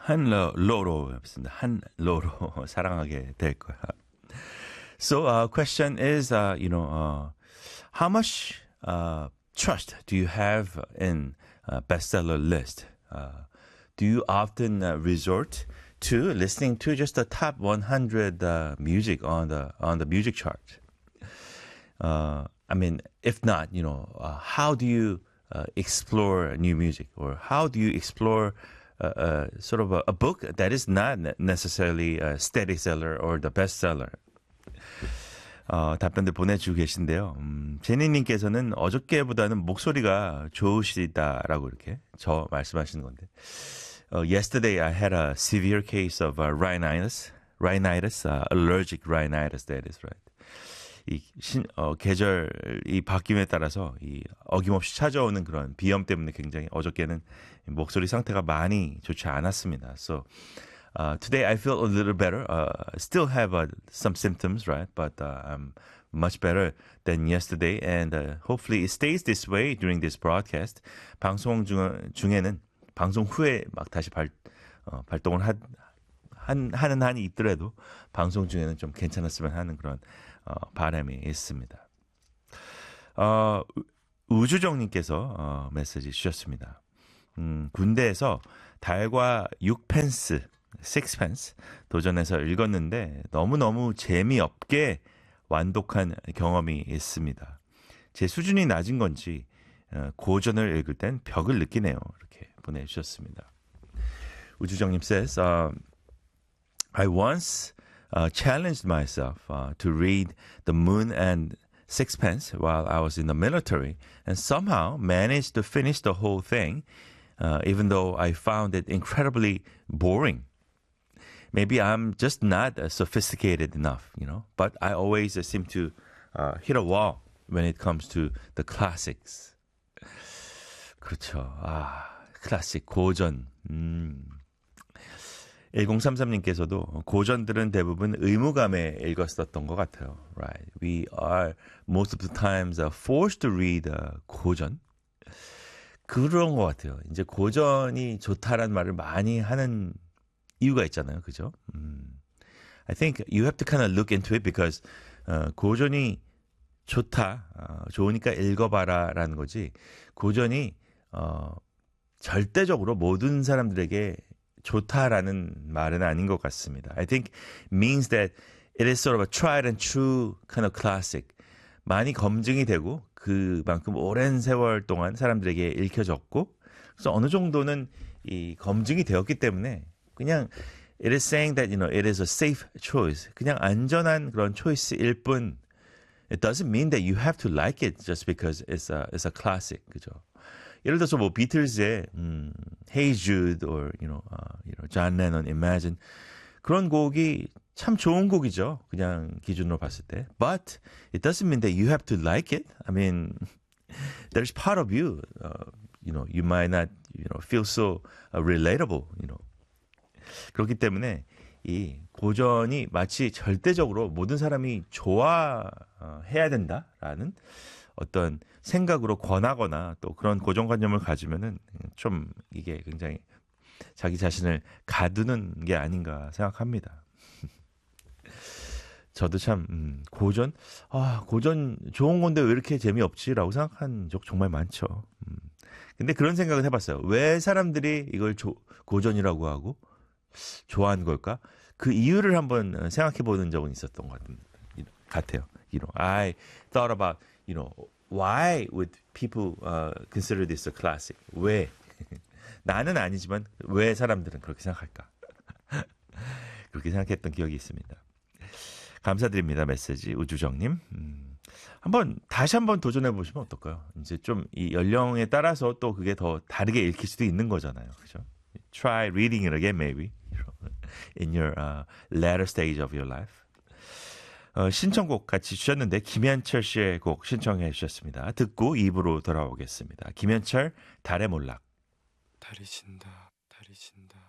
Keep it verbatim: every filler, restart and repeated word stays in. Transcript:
한로로 한로로 사랑하게 될 거야. So, uh, question is, uh, you know, uh, how much uh, trust do you have in uh, bestseller list? Uh, do you often uh, resort to listening to just the top one hundred uh, music on the on the music chart? Uh, I mean, if not, you know, uh, how do you uh, explore new music, or how do you explore uh, uh, sort of a, a book that is not necessarily a steady seller or the bestseller? 어, 답변들 보내주고 계신데요. 음, 제니님께서는 어저께보다는 목소리가 좋으시다라고 이렇게 저 말씀하시는 건데. Uh, yesterday I had a severe case of uh, rhinitis, rhinitis, uh, allergic rhinitis. That is right. 이 신, 어, 계절이 바뀜에 따라서 이 어김없이 찾아오는 그런 비염 때문에 굉장히 어저께는 목소리 상태가 많이 좋지 않았습니다. So uh, today I feel a little better. Uh, still have uh, some symptoms, right? But uh, I'm much better than yesterday, and uh, hopefully it stays this way during this broadcast. 방송 중, 중에는 방송 후에 막 다시 발, 어, 발동을 하, 한, 하는 한이 있더라도 방송 중에는 좀 괜찮았으면 하는 그런 어, 바람이 있습니다. 어, 우주정님께서 어, 메시지 주셨습니다. 음, 군대에서 달과 육 펜스, 육 펜스 도전해서 읽었는데 너무너무 재미없게 완독한 경험이 있습니다. 제 수준이 낮은 건지 어, 고전을 읽을 땐 벽을 느끼네요. 이렇게 보내주셨습니다. 우주정님 says, uh, I once uh, challenged myself uh, to read The Moon and Sixpence while I was in the military, and somehow managed to finish the whole thing, uh, even though I found it incredibly boring. Maybe I'm just not uh, sophisticated enough, you know, but I always uh, seem to uh, hit a wall when it comes to the classics. 그렇죠. 아, 클래식, 고전. 음. 천삼십삼님께서도 고전들은 대부분 의무감에 읽었었던 것 같아요. Right. We are most of the times forced to read 고전. 그런 것 같아요. 이제 고전이 좋다라는 말을 많이 하는 이유가 있잖아요. 그죠? 음. I think you have to kind of look into it because 어, 고전이 좋다, 어, 좋으니까 읽어봐라라는 거지. 고전이 어, 절대적으로 모든 사람들에게 좋다라는 말은 아닌 것 같습니다. I think means that it is sort of a tried and true kind of classic. 많이 검증이 되고 그만큼 오랜 세월 동안 사람들에게 읽혀졌고, 그래서 어느 정도는 이 검증이 되었기 때문에 그냥 it is saying that you know it is a safe choice. 그냥 안전한 그런 초이스일 뿐. It doesn't mean that you have to like it just because it's a it's a classic. 그죠? 예를 들어서 뭐 비틀즈의 음, Hey Jude or you know, uh, you know John Lennon Imagine 그런 곡이 참 좋은 곡이죠. 그냥 기준으로 봤을 때. But it doesn't mean that you have to like it. I mean, there's part of you, uh, you know, you might not, you know, feel so uh, relatable, you know. 그렇기 때문에 이 고전이 마치 절대적으로 모든 사람이 좋아해야 된다라는 어떤 생각으로 권하거나 또 그런 고정관념을 가지면은 좀 이게 굉장히 자기 자신을 가두는 게 아닌가 생각합니다. 저도 참 음, 고전 아 고전 좋은 건데 왜 이렇게 재미없지라고 생각한 적 정말 많죠. 음. 근데 그런 생각을 해봤어요. 왜 사람들이 이걸 조, 고전이라고 하고 좋아하는 걸까? 그 이유를 한번 생각해보는 적은 있었던 것 같아요. You know, I thought about, you know, why would people uh, consider this a classic? 왜? 나는 아니지만 왜 사람들은 그렇게 생각할까? 그렇게 생각했던 기억이 있습니다. 감사드립니다. 메시지 우주정님. 음, 한번 다시 한번 도전해 보시면 어떨까요? 이제 좀 이 연령에 따라서 또 그게 더 다르게 읽힐 수도 있는 거잖아요. 그죠? Try reading it again, maybe in your uh, latter stage of your life. 어, 신청곡 같이 주셨는데 김현철 씨의 곡 신청해 주셨습니다. 듣고 이 부로 돌아오겠습니다. 김현철 달의 몰락. 달이 진다, 달이 진다.